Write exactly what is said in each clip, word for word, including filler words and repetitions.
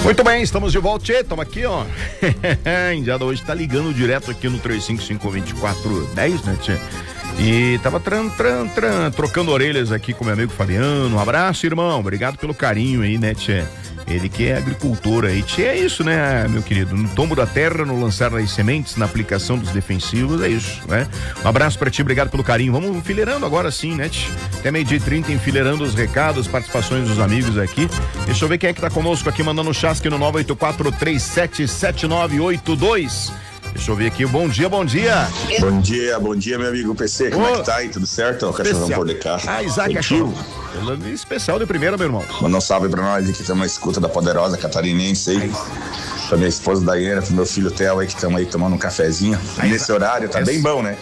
Muito bem, estamos de volta, estamos aqui, ó. Indiada hoje tá ligando direto aqui no três cinco cinco, dois quatro um zero, né, tchê? E tava tran, tran, tran, trocando orelhas aqui com meu amigo Fabiano. Um abraço, irmão. Obrigado pelo carinho aí, né, tchê? Ele que é agricultor aí. Tchê, é isso, né, meu querido? No tombo da terra, no lançar das sementes, na aplicação dos defensivos, é isso, né? Um abraço pra ti, obrigado pelo carinho. Vamos enfileirando agora sim, né, tchê? Até meio-dia e trinta, enfileirando os recados, participações dos amigos aqui. Deixa eu ver quem é que tá conosco aqui, mandando um chasque no nove oito quatro, três sete sete nove oito dois. Deixa eu ver aqui, bom dia, bom dia. Bom dia, bom dia, meu amigo P C, como oh. é que tá aí, tudo certo? O cachorrão por de cá. Ah, Isaac, cachorro. Especial de primeira, meu irmão. Manda um salve pra nós aqui, que estamos na escuta da Poderosa Catarinense aí. Pra minha esposa Daiana, pro meu filho Theo aí, que estamos aí tomando um cafezinho. Ai, nesse horário, tá essa. Bem bom, né?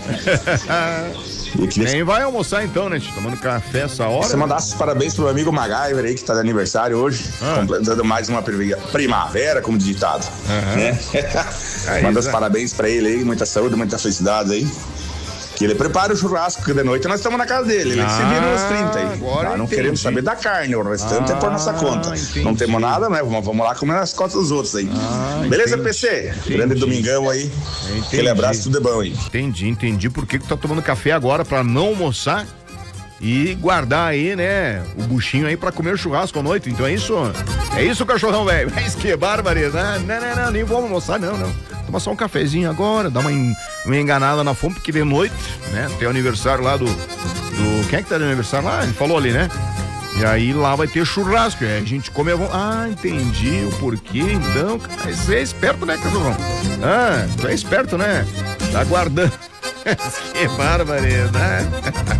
E queria... Nem vai almoçar então, né? Tomando café essa hora. Você mandasse os parabéns pro meu amigo MacGyver aí, que tá de aniversário hoje, ah. completando mais uma primavera, como ditado. Uhum. Né? Manda os parabéns pra ele aí, muita saúde, muita felicidade aí. Que ele prepara o churrasco, porque de noite nós estamos na casa dele. Ele ah, se vira nos trinta aí. Tá, não entendi. Queremos saber da carne, o restante ah, é por nossa conta. Entendi. Não temos nada, né? Vamos, vamos lá comer nas costas dos outros aí. Ah, beleza, entendi. P C? Entendi. Grande domingão aí. Entendi. Aquele abraço, tudo é bom aí. Entendi, entendi. Por que que tu tá tomando café agora pra não almoçar e guardar aí, né, o buchinho aí pra comer churrasco à noite? Então é isso? É isso, cachorrão, velho? Mas que barbaridade. Não, não, não, nem vou almoçar, não, não. Tomar só um cafezinho agora, dar uma, uma enganada na fome, porque de noite, né? Tem o aniversário lá do, do... Quem é que tá de aniversário lá? Ele falou ali, né? E aí lá vai ter churrasco, a gente come a... Ah, entendi o porquê, então. Você é esperto, né, cachorrão? Ah, tu é esperto, né? Tá guardando. Que barbaridade.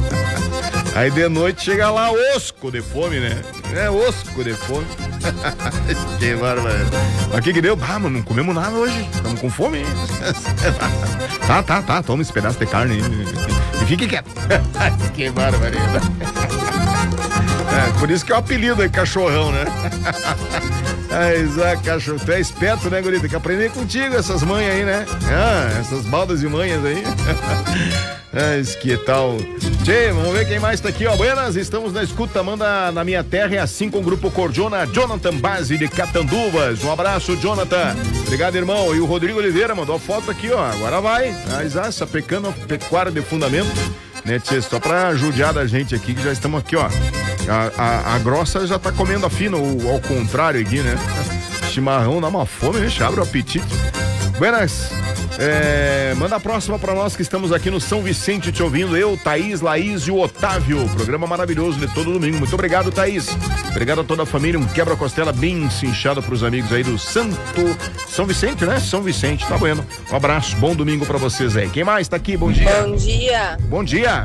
Aí de noite chega lá osco de fome, né? É osco de fome. Que barbaridade. Mas que que deu? Ah, mano, não comemos nada hoje. Estamos com fome. Tá, tá, tá. Toma esse pedaço de carne e fique quieto. Que barbaridade. É, por isso que é o apelido aí, cachorrão, né? Ah, Isaac, cachorro. Tu é esperto, né, guri? Tem que aprender contigo essas mães aí, né? Ah, essas baldas e manhas aí. Ah, que tal? Tchê, vamos ver quem mais tá aqui, ó. Buenas, estamos na escuta, manda na minha terra, é assim com o grupo Cordiona, Jonathan Base de Catanduvas. Um abraço, Jonathan. Obrigado, irmão. E o Rodrigo Oliveira mandou a foto aqui, ó. Agora vai. Mas, ah, essa pequena pecuária de fundamento, né, tchê? Só pra judiar da gente aqui, que já estamos aqui, ó. A, a, a grossa já tá comendo a fina, ou ao contrário aqui, né? Chimarrão dá uma fome, né? Abre o apetite. Buenas. É, manda a próxima pra nós que estamos aqui no São Vicente te ouvindo. Eu, Thaís, Laís e o Otávio. Programa maravilhoso de todo domingo. Muito obrigado, Thaís. Obrigado a toda a família. Um quebra-costela bem cinchado pros amigos aí do Santo São Vicente, né? São Vicente, tá bueno. Um abraço, bom domingo pra vocês aí. Quem mais tá aqui? Bom dia. Bom dia. Bom dia.